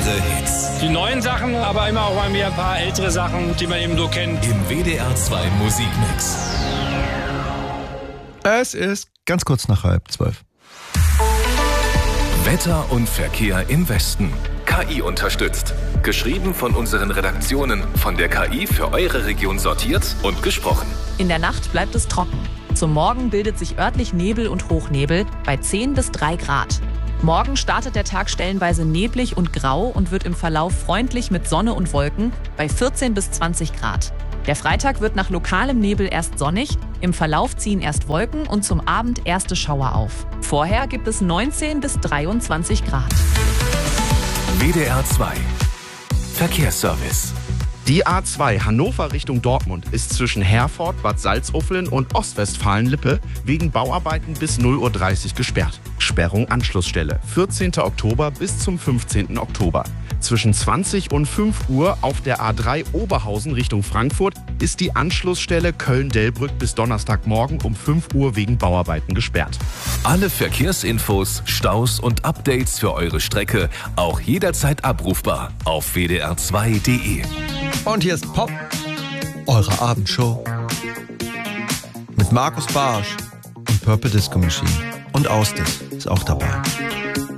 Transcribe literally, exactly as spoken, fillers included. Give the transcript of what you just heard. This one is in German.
Eure Hits. Die neuen Sachen, aber immer auch mal wieder ein paar ältere Sachen, die man eben so kennt. Im W D R zwei Musikmix. Es ist ganz kurz nach halb zwölf. Wetter und Verkehr im Westen. K I unterstützt. Geschrieben von unseren Redaktionen, von der K I für eure Region sortiert und gesprochen. In der Nacht bleibt es trocken. Zum Morgen bildet sich örtlich Nebel und Hochnebel bei zehn bis drei Grad. Morgen startet der Tag stellenweise neblig und grau und wird im Verlauf freundlich mit Sonne und Wolken bei vierzehn bis zwanzig Grad. Der Freitag wird nach lokalem Nebel erst sonnig, im Verlauf ziehen erst Wolken und zum Abend erste Schauer auf. Vorher gibt es neunzehn bis dreiundzwanzig Grad. W D R zwei Verkehrsservice. Die A zwei Hannover Richtung Dortmund ist zwischen Herford, Bad Salzuflen und Ostwestfalen-Lippe wegen Bauarbeiten bis null Uhr dreißig gesperrt. Sperrung Anschlussstelle vierzehnten Oktober bis zum fünfzehnten Oktober. Zwischen zwanzig und fünf Uhr auf der A drei Oberhausen Richtung Frankfurt ist die Anschlussstelle Köln-Delbrück bis Donnerstagmorgen um fünf Uhr wegen Bauarbeiten gesperrt. Alle Verkehrsinfos, Staus und Updates für eure Strecke auch jederzeit abrufbar auf w d r zwei punkt d e. Und hier ist Pop, eure Abendshow. Mit Markus Barsch und Purple Disco Machine. Und Austin ist auch dabei.